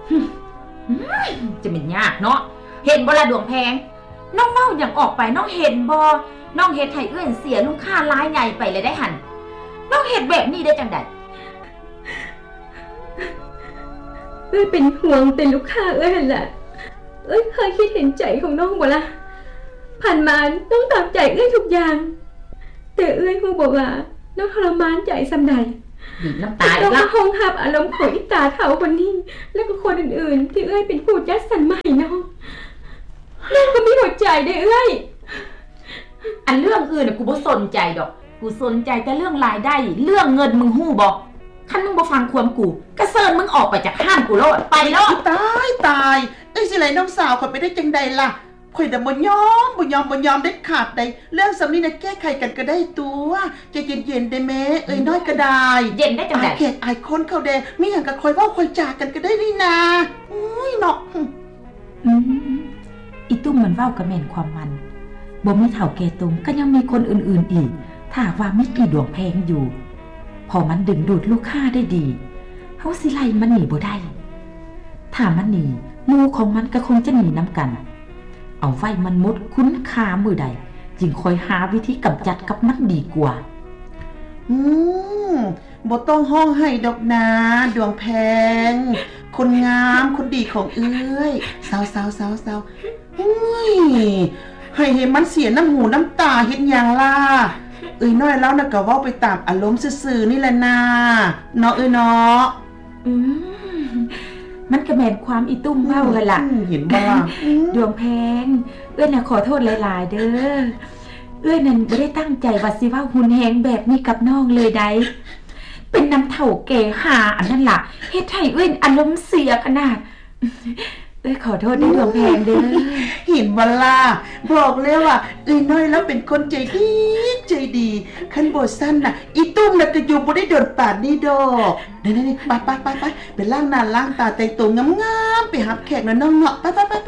จะเป็นยากเนาะเห็นบ่ละดวงแพงน้องเมาอย่างออกไปน้องเห็นบ่น้องเฮ็ดให้เอื้อนเสียลูกค้ารายใหญ่ไปเลยได้หั่นน้องเฮ็ดแบบนี้ได้จังได๋เป็นห่วงเป็นลูกค้าแหละเคยคิดเห็นใจของน้องบ่ล่ะผ่านมาต้องตามใจทุกอย่างแต่ฮู้บ่ว่าน้องทรมานใจซำใดบีบน้ำตาอีกละห้องหับอารมณ์ของอีตาเฒ่าคนนี้แล้วก็คนอื่นๆที่เป็นผู้จัดสรรมาให้น้องก็มีหัวใจได้อันเรื่องอื่นน่ะกูบ่สนใจดอกกูสนใจแต่เรื่องรายได้เรื่องเงินมึงฮู้บ่คันมึงบ่ฟังความกูก็เซิญมึงออกไปจากห้างกูโลดไปโลดตายสิไหลน้องสาวข่อยไปได้จังใดล่ะข่อยน่ะบ่ยอมได้ขาดใดเรื่องสำนี้น่ะแก้ไขกันก็ได้ตัวใจเย็นๆได้แม่น้อยก็ได้เย็นได้จังได๋เขตอายคนเขาแดมีหยังก็ค่อยเว้าค่อยจากันก็ได้นี่นาอุ้ยเนาะอีตุ้มมันเว้าก็แม่นความมันบ่มีเฒ่าแก่ตุ่มก็ยังมีคนอื่นๆอีกถ้าว่าไม่กี่ดวงแพงอยู่พอมันดึงดูดลูกค้าได้ดีเฮาสิไล่มันหนีบ่ได้ถ้ามันหนีหมู่ของมันก็คงจะหนีนำกันเอาไว้มันหมดคุ้นค่ามื้อใดจึงค่อยหาวิธีกำจัดกับมันดีกว่าบ่ต้องห้องให้ดอกนาดวงแพงคนงามคนดีของสาวให้มันเสียน้ำหูน้ำตาเฮ็ดหยังล่ะน้อยแล้วน่ะก็เว้าไปตามอารมณ์ซื่อๆนี่แหละนาเนาะเนาะมันก็แม่นความอีตุ้มเว้าหั่นล่ะเห็นบ่ล่ะดวงแพงน่ะขอโทษหลายๆเด้อนั่นบ่ได้ตั้งใจว่าสิเว้าหุนแฮงแบบนี้กับน้องเลยได้เป็นน้ำเฒ่าแก่หาอันนั้นล่ะเฮ็ดให้อารมณ์เสียขนาดขอโทษด้วยดวงแพงเด้อเห็นบ่ล่ะบอกแล้วว่าน้อยแล้วเป็นคนใจดีคันบ่ซั่นน่ะอีตุ้มน่ะก็อยู่บ่ได้โดนปานนี้ดอกนี่ๆไปไปล้างหน้าล้างตาแต่งตัวงามๆไปหับแขกน้องๆไป